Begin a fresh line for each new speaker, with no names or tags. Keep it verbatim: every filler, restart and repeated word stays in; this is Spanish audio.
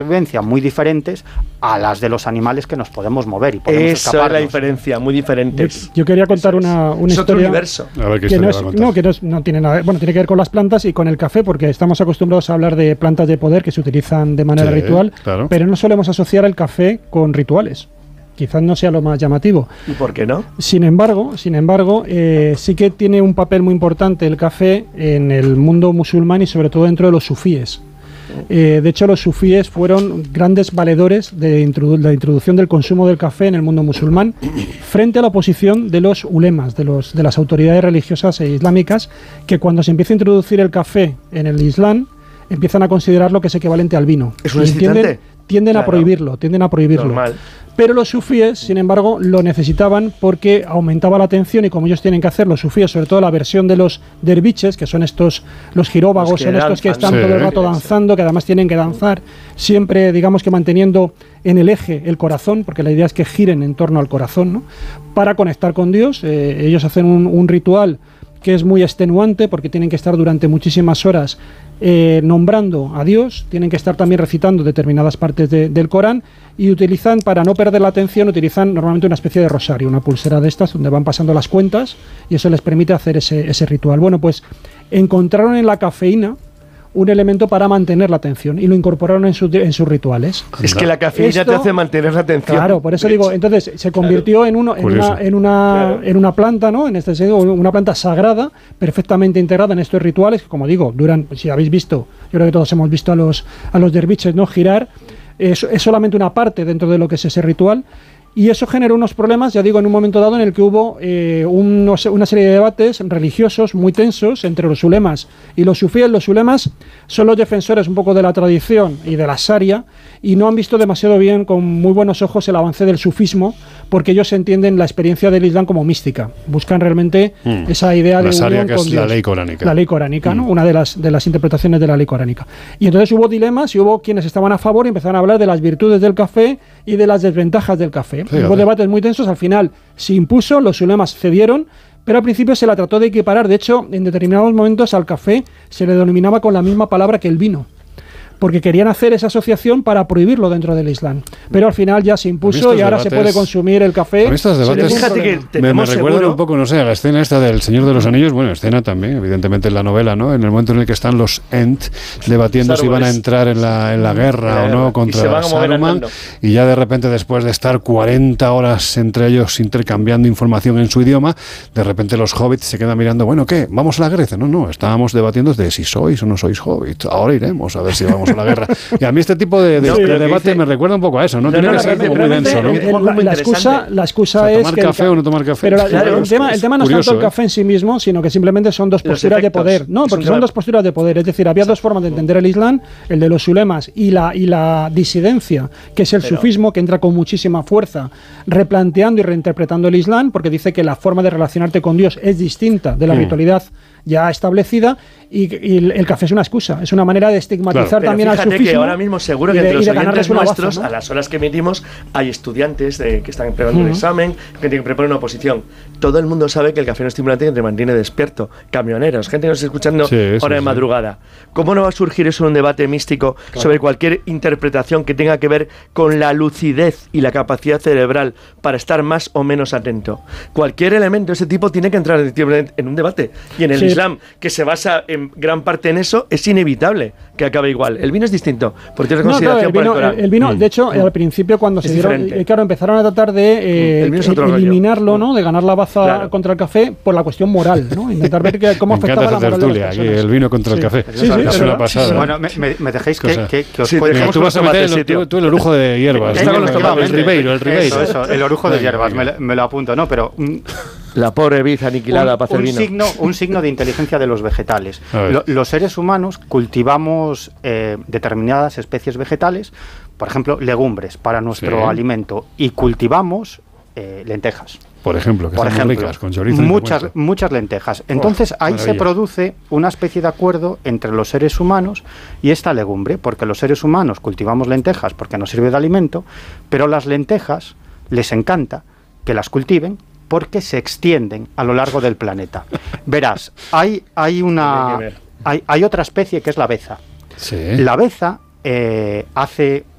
supervivencia muy diferentes a las de los animales que nos podemos mover y podemos
Esa
escaparnos.
es la diferencia, muy diferentes.
Yo, yo quería contar una, una
es
historia.
otro universo.
A ver qué
Que
historia
no,
va
es,
a contar.
no, que no, es- no tiene nada, bueno, tiene que ver con las plantas y con el café, porque estamos acostumbrados a hablar de plantas de poder que se utilizan de manera
Sí,
ritual,
claro.
pero no solemos asociar el café con rituales. Quizás no sea lo más llamativo.
¿Y por qué no?
Sin embargo, sin embargo, eh, sí que tiene un papel muy importante el café en el mundo musulmán y sobre todo dentro de los sufíes. Eh, de hecho, los sufíes fueron grandes valedores de introdu- la introducción del consumo del café en el mundo musulmán frente a la oposición de los ulemas, de, los, de las autoridades religiosas e islámicas, que cuando se empieza a introducir el café en el Islam, empiezan a considerarlo que es equivalente al vino.
¿Es un
Y
excitante?
tienden, tienden a
Claro.
prohibirlo, tienden a prohibirlo.
Normal.
Pero los sufíes, sin embargo, lo necesitaban porque aumentaba la atención y como ellos tienen que hacer, los sufíes, sobre todo la versión de los derviches, que son estos, los giróvagos,
Los que
son estos que
danzan.
están
Sí.
todo el rato danzando, que además tienen que danzar siempre, digamos que manteniendo en el eje el corazón, porque la idea es que giren en torno al corazón, ¿no? Para conectar con Dios. Eh, ellos hacen un, un ritual que es muy extenuante porque tienen que estar durante muchísimas horas eh, nombrando a Dios, tienen que estar también recitando determinadas partes de- del Corán y utilizan, para no perder la atención, utilizan normalmente una especie de rosario, una pulsera de estas donde van pasando las cuentas y eso les permite hacer ese, ese ritual. Bueno, pues encontraron en la cafeína un elemento para mantener la atención y lo incorporaron en, su- en sus rituales.
Es que la cafeína
Esto-
te hace mantener la atención.
Claro, por eso digo, entonces se convirtió en, uno, en,
Curioso.
una, en, una,
Claro.
en una planta, ¿no? En este sentido, una planta sagrada, perfectamente integrada en estos rituales, que como digo, duran, si habéis visto, yo creo que todos hemos visto a los, a los derviches, ¿no? Girar, es, es solamente una parte dentro de lo que es ese ritual. Y eso generó unos problemas, ya digo, en un momento dado en el que hubo eh, unos- una serie de debates religiosos muy tensos entre los ulemas y los sufíes. Los ulemas son los defensores un poco de la tradición y de la sharia y no han visto demasiado bien, con muy buenos ojos, el avance del sufismo, porque ellos entienden la experiencia del Islam como mística. Buscan realmente
Mm.
esa idea
La
de
sharia,
unión
que
con
es la
Dios.
ley coránica.
La ley coránica, ¿no?
Mm.
Una de las, de las interpretaciones de la ley coránica. Y entonces hubo dilemas y hubo quienes estaban a favor y empezaron a hablar de las virtudes del café y de las desventajas del café.
Fíjate.
Hubo debates muy tensos, al final se impuso, los ulemas cedieron, pero al principio se la trató de equiparar. De hecho, en determinados momentos al café se le denominaba con la misma palabra que el vino, porque querían hacer esa asociación para prohibirlo dentro del Islam. Pero al final ya se impuso
estos
y ahora se
debates-
puede consumir el café.
A mí estos
sin
debates-
ningún
Fíjate que
problema.
Me, me
tenemos
recuerda
seguro...
un poco, no sé, a la escena esta del Señor de los Anillos, bueno, escena también, evidentemente en la novela, ¿no? En el momento en el que están los Ent debatiendo si van a
árboles.
entrar en la, en la guerra
En la
o
guerra.
no
Y
contra
se van a mover
Saruman,
andando.
y ya de repente, después de estar cuarenta horas entre ellos intercambiando información en su idioma, de repente los hobbits se quedan mirando, bueno, ¿qué? ¿Vamos a la guerra? No, no, estábamos debatiendo de si sois o no sois hobbits, ahora iremos a ver si vamos a la guerra. Y a mí este tipo de, de,
No,
de
pero que
debate
dice-
me recuerda un poco a eso, ¿no?
No,
Tiene
no,
que
no,
ser
pero
como muy
realmente-
denso, ¿no?
Eh, Juanjo,
La,
muy
la excusa,
interesante.
la excusa
O sea,
es
tomar
que el
café
ca-
o no tomar café.
Pero la-
Claro,
el,
es
tema,
que
el
es
tema no es
curioso,
tanto el
¿eh?
café en sí mismo, sino que simplemente son dos
Los
posturas de
efectos.
poder. No,
Es
porque
un
son
tema-
dos posturas de poder. Es decir, había dos formas de entender el Islam, el de los ulemas y la, y la disidencia, que es el
Pero-
sufismo, que entra con muchísima fuerza, replanteando y reinterpretando el Islam, porque dice que la forma de relacionarte con Dios es distinta de la
Mm.
ritualidad ya establecida, y, y el, el café es una excusa, es una manera de estigmatizar
Claro.
también
Pero
al
fíjate
sufismo.
que ahora mismo seguro
y
que
de-
entre
y
los
de
oyentes
ganarles una baza,
nuestros,
¿no?
a las horas que emitimos, hay estudiantes de, que están preparando un
Ujú.
examen, que tienen que preparar una oposición. Todo el mundo sabe que el café no es estimulante y que te mantiene despierto. Camioneros, gente que nos está escuchando
Sí, sí,
hora de
sí.
madrugada. ¿Cómo no va a surgir eso en un debate místico sobre cualquier interpretación que tenga que ver con la lucidez y la capacidad cerebral para estar más o menos atento? Cualquier elemento de ese tipo tiene que entrar efectivamente en un debate. Y en el
Sí.
Islam, que se basa en gran parte en eso, es inevitable que acabe igual. El vino es distinto, porque tiene
No, claro,
consideración
el
por el
vino,
Corán.
el- el vino,
Mm.
de hecho, al principio cuando
Es
se dieron,
diferente.
eh, claro, empezaron a tratar de eh,
El vino es otro rollo.
eliminarlo, ¿no? De ganar la baza
Claro.
contra el café por la cuestión moral, ¿no? Intentar ver que, cómo
Me encanta
afectaba la
esa
moral de
tertulia,
las
aquí,
personas.
el vino contra el
Sí.
café.
Sí, sí,
es
es
una
verdad.
pasada.
Bueno, me, me- me dejéis que,
Cosa.
que- que os
Sí,
cuente.
dejemos
Tú vas a
unos
meter
tomates,
el,
tío.
tú, tú el orujo de hierbas.
Está
¿no?
con los tomates.
El ribeiro, el ribeiro.
Eso, eso, el orujo de
Venga,
hierbas, me,
venga.
lo- me lo apunto, ¿no? Pero mm,
La pobre vid aniquilada
un,
para hacer
un
vino.
signo, un signo de inteligencia de los vegetales.
A ver.
Lo- los seres humanos cultivamos eh, determinadas especies vegetales, por ejemplo, legumbres para nuestro
Sí.
alimento, y cultivamos eh, lentejas.
Por ejemplo, que
Por
están muy
ejemplo,
ricas, con chorizo. y
muchas,
recuento.
muchas lentejas. Entonces ahí se
maravilla.
produce una especie de acuerdo entre los seres humanos y esta legumbre, porque los seres humanos cultivamos lentejas porque nos sirve de alimento, pero las lentejas les encanta que las cultiven porque se extienden a lo largo del planeta. Verás, hay, hay, una,
Tiene que ver.
hay, hay otra especie que es la beza.
Sí.
La beza eh, hace